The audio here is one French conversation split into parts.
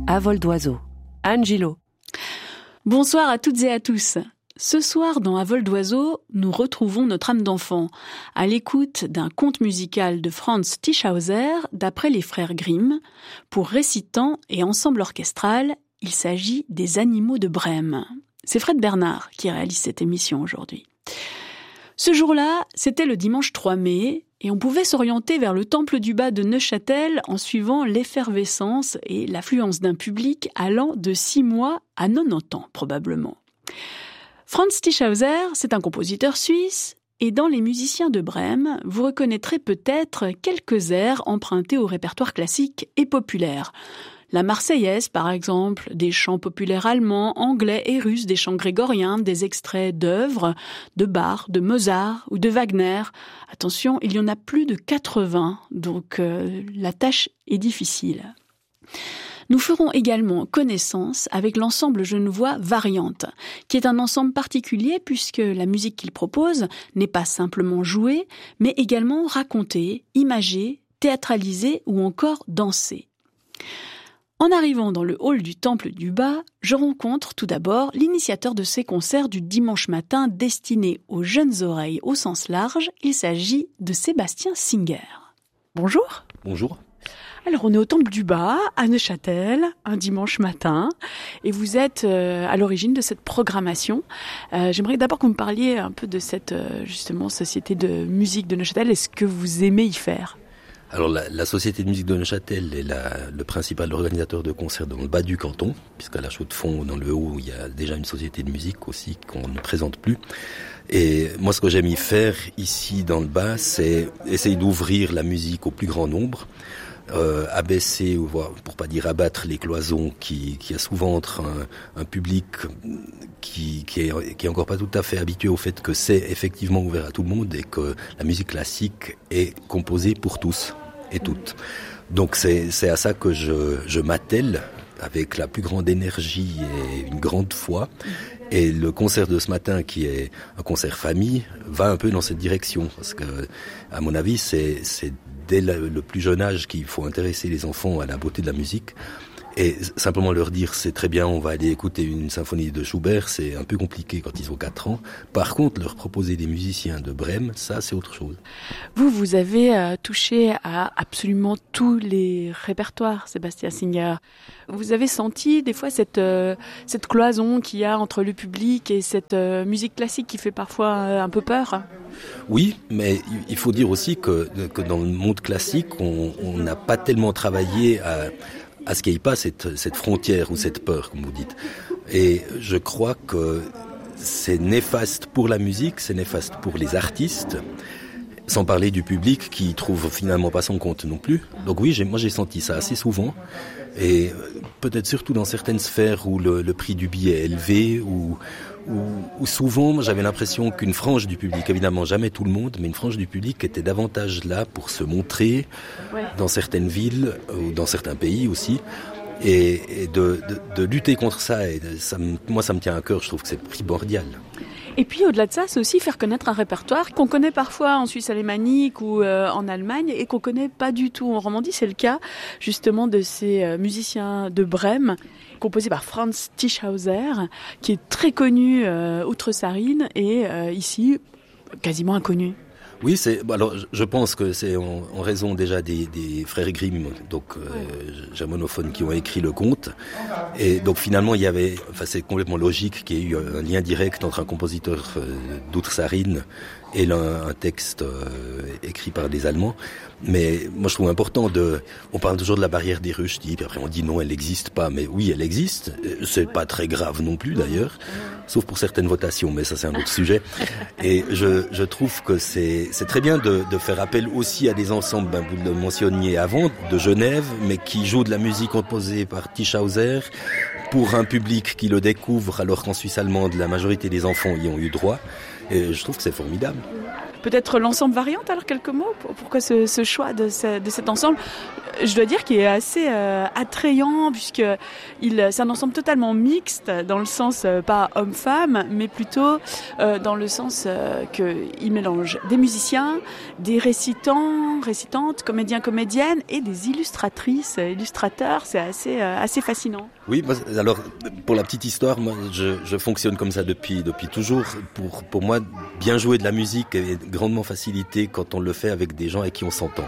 À vol d'oiseau. Anne Gillot. Bonsoir à toutes et à tous. Ce soir, dans À vol d'oiseau, nous retrouvons notre âme d'enfant, à l'écoute d'un conte musical de Franz Tischhauser, d'après les frères Grimm. Pour récitant et ensemble orchestral, il s'agit des Animaux de Brême. C'est Fred Bernard qui réalise cette émission aujourd'hui. Ce jour-là, c'était le dimanche 3 mai, et on pouvait s'orienter vers le temple du bas de Neuchâtel en suivant l'effervescence et l'affluence d'un public allant de 6 mois à 90 ans, probablement. Franz Tischhauser, c'est un compositeur suisse, et dans les musiciens de Brême, vous reconnaîtrez peut-être quelques airs empruntés au répertoire classique et populaire. La Marseillaise, par exemple, des chants populaires allemands, anglais et russes, des chants grégoriens, des extraits d'œuvres de Bach, de Mozart ou de Wagner. Attention, il y en a plus de 80, donc la tâche est difficile. Nous ferons également connaissance avec l'ensemble genevois Variante, qui est un ensemble particulier puisque la musique qu'il propose n'est pas simplement jouée, mais également racontée, imagée, théâtralisée ou encore dansée. En arrivant dans le hall du Temple du Bas, je rencontre tout d'abord l'initiateur de ces concerts du dimanche matin destinés aux jeunes oreilles au sens large. Il s'agit de Sébastien Singer. Bonjour. Bonjour. Alors on est au Temple du Bas, à Neuchâtel, un dimanche matin, et vous êtes à l'origine de cette programmation. J'aimerais d'abord que vous me parliez un peu de cette justement société de musique de Neuchâtel. Est-ce que vous aimez y faire ? Alors la Société de musique de Neuchâtel est le principal organisateur de concerts dans le bas du canton, puisqu'à la Chaux-de-Fonds, dans le haut, il y a déjà une société de musique aussi qu'on ne présente plus. Et moi, ce que j'aime y faire ici dans le bas, c'est essayer d'ouvrir la musique au plus grand nombre, abaisser, ou pour pas dire abattre les cloisons qui a souvent entre un public qui est encore pas tout à fait habitué au fait que c'est effectivement ouvert à tout le monde et que la musique classique est composée pour tous et toutes. Donc c'est à ça que je m'attelle avec la plus grande énergie et une grande foi. Et le concert de ce matin, qui est un concert famille, va un peu dans cette direction. Parce que, à mon avis, c'est dès le plus jeune âge qu'il faut intéresser les enfants à la beauté de la musique. Et simplement leur dire, c'est très bien, on va aller écouter une symphonie de Schubert, c'est un peu compliqué quand ils ont 4 ans. Par contre, leur proposer des musiciens de Brême, ça, c'est autre chose. Vous avez touché à absolument tous les répertoires, Sébastien Singer. Vous avez senti des fois cette cloison qu'il y a entre le public et cette musique classique qui fait parfois un peu peur ? Oui, mais il faut dire aussi que dans le monde classique, on n'a pas tellement travaillé à ce qu'il n'y ait pas cette frontière ou cette peur, comme vous dites. Et je crois que c'est néfaste pour la musique, c'est néfaste pour les artistes, sans parler du public qui trouve finalement pas son compte non plus. Donc oui, moi j'ai senti ça assez souvent, et peut-être surtout dans certaines sphères où le prix du billet est élevé, où souvent j'avais l'impression qu'une frange du public, évidemment jamais tout le monde, mais une frange du public était davantage là pour se montrer dans certaines villes ou dans certains pays aussi, et de lutter contre ça, et moi ça me tient à cœur, je trouve que c'est primordial. Et puis au-delà de ça, c'est aussi faire connaître un répertoire qu'on connaît parfois en Suisse alémanique ou en Allemagne et qu'on connaît pas du tout en Romandie. C'est le cas justement de ces musiciens de Brême, composés par Franz Tischhauser, qui est très connu outre-Sarine et ici quasiment inconnu. Oui, alors je pense que c'est en raison déjà des frères Grimm, donc germanophones, qui ont écrit le conte. Et donc finalement c'est complètement logique qu'il y ait eu un lien direct entre un compositeur d'outre-Sarine et un texte écrit par des Allemands. Mais moi je trouve important on parle toujours de la barrière des ruches, puis après on dit non, elle n'existe pas. Mais oui, elle existe. C'est pas très grave non plus d'ailleurs, sauf pour certaines votations, mais ça c'est un autre sujet. Et je trouve que c'est très bien de faire appel aussi à des ensembles, vous le mentionniez avant, de Genève, mais qui jouent de la musique composée par Tischhauser pour un public qui le découvre, alors qu'en Suisse allemande, la majorité des enfants y ont eu droit. Et je trouve que c'est formidable. Peut-être l'ensemble Variante, alors quelques mots ? Pourquoi ce choix de cet ensemble ? je dois dire qu'il est assez attrayant, puisque c'est un ensemble totalement mixte, dans le sens pas homme-femme, mais plutôt dans le sens qu'il mélange des musiciens, des récitants, récitantes, comédiens, comédiennes et des illustratrices, illustrateurs. C'est assez fascinant. Oui, alors pour la petite histoire, moi je fonctionne comme ça depuis toujours. Pour moi, bien jouer de la musique est grandement facilité quand on le fait avec des gens avec qui on s'entend.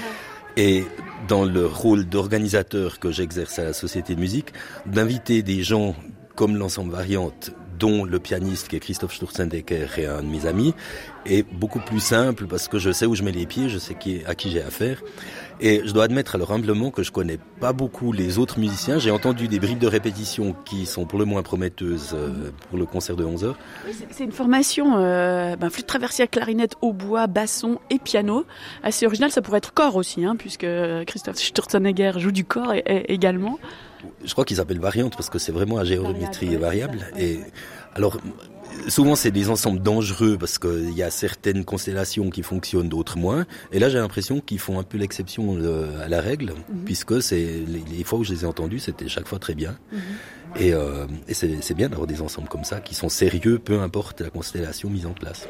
Et dans le rôle d'organisateur que j'exerce à la Société de musique, d'inviter des gens comme l'ensemble Variante, dont le pianiste qui est Christoph Sturzenegger est un de mes amis, est beaucoup plus simple parce que je sais où je mets les pieds, je sais à qui j'ai affaire. Et je dois admettre alors humblement que je connais pas beaucoup les autres musiciens. J'ai entendu des bribes de répétition qui sont pour le moins prometteuses pour le concert de 11h. C'est une formation flûte traversière, clarinette, hautbois, basson et piano. Assez original, ça pourrait être corps aussi, puisque Christoph Sturzenegger joue du corps également. Je crois qu'ils s'appellent variantes parce que c'est vraiment à géométrie variable. Et alors, souvent c'est des ensembles dangereux parce qu'il y a certaines constellations qui fonctionnent, d'autres moins. Et là j'ai l'impression qu'ils font un peu l'exception à la règle, puisque les fois où je les ai entendus, c'était chaque fois très bien. Et c'est bien d'avoir des ensembles comme ça qui sont sérieux, peu importe la constellation mise en place.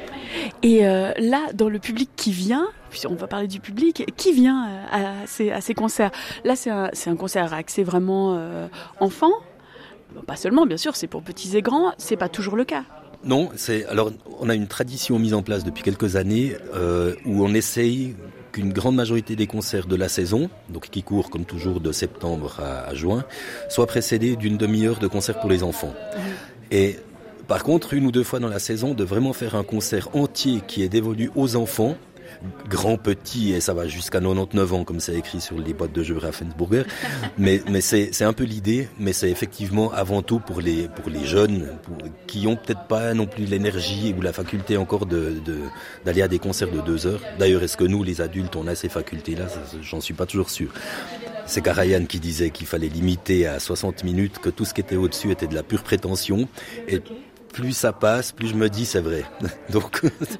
Et là, dans le public qui vient, puisqu'on va parler du public, qui vient à ces concerts? Là, c'est un concert axé vraiment enfant. Pas seulement, bien sûr, c'est pour petits et grands, c'est pas toujours le cas. Non, alors on a une tradition mise en place depuis quelques années où on essaye qu'une grande majorité des concerts de la saison, donc qui courent comme toujours de septembre à juin, soient précédés d'une demi-heure de concert pour les enfants. Et par contre, 1 ou 2 fois dans la saison, de vraiment faire un concert entier qui est dévolu aux enfants, grand, petit, et ça va jusqu'à 99 ans, comme c'est écrit sur les boîtes de jeux Ravensburger. mais c'est un peu l'idée, mais c'est effectivement avant tout pour les jeunes, qui ont peut-être pas non plus l'énergie ou la faculté encore d'aller à des concerts de 2 heures. D'ailleurs, est-ce que nous, les adultes, on a ces facultés-là? J'en suis pas toujours sûr. C'est Karajan qui disait qu'il fallait limiter à 60 minutes, que tout ce qui était au-dessus était de la pure prétention. Et plus ça passe, plus je me dis c'est vrai. Donc,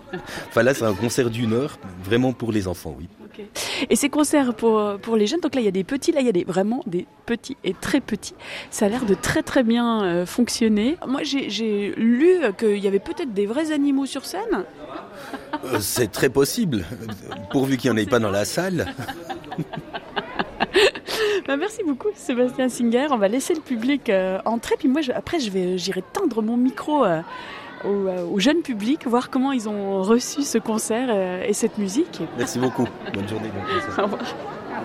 là c'est un concert d'1 heure, vraiment pour les enfants, oui. Okay. Et ces concerts pour les jeunes, donc là il y a des petits, là il y a vraiment des petits et très petits. Ça a l'air de très très bien fonctionner. Moi j'ai lu qu'il y avait peut-être des vrais animaux sur scène. C'est très possible, pourvu qu'il n'y en ait pas dans la salle. Merci beaucoup Sébastien Singer. On va laisser le public entrer, puis moi j'irai tendre mon micro au jeune public, voir comment ils ont reçu ce concert et cette musique. Merci beaucoup. Bonne journée. Bon concert. Au revoir.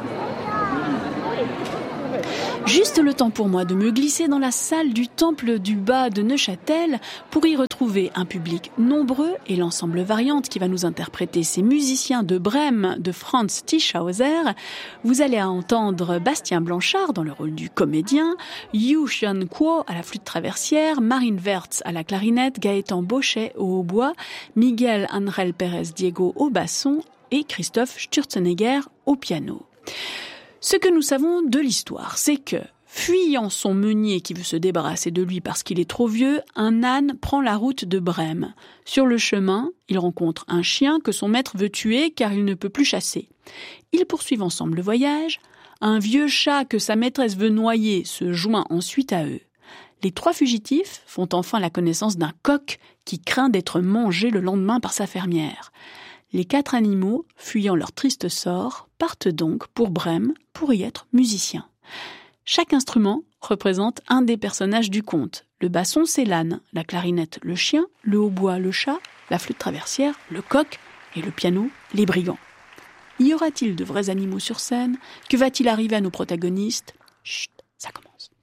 Juste le temps pour moi de me glisser dans la salle du Temple du Bas de Neuchâtel pour y retrouver un public nombreux et l'ensemble Variante qui va nous interpréter ces musiciens de Brême de Franz Tischhauser. Vous allez entendre Bastien Blanchard dans le rôle du comédien, Yu Xian Kuo à la flûte traversière, Marine Wertz à la clarinette, Gaëtan Bochet au hautbois, Miguel Angel Pérez Diego au basson et Christoph Sturzenegger au piano. Ce que nous savons de l'histoire, c'est que, fuyant son meunier qui veut se débarrasser de lui parce qu'il est trop vieux, un âne prend la route de Brême. Sur le chemin, il rencontre un chien que son maître veut tuer car il ne peut plus chasser. Ils poursuivent ensemble le voyage. Un vieux chat que sa maîtresse veut noyer se joint ensuite à eux. Les 3 fugitifs font enfin la connaissance d'un coq qui craint d'être mangé le lendemain par sa fermière. Les 4 animaux, fuyant leur triste sort, partent donc pour Brême pour y être musiciens. Chaque instrument représente un des personnages du conte. Le basson, c'est l'âne, la clarinette, le chien, le hautbois, le chat, la flûte traversière, le coq et le piano, les brigands. Y aura-t-il de vrais animaux sur scène? Que va-t-il arriver à nos protagonistes? Chut, ça commence.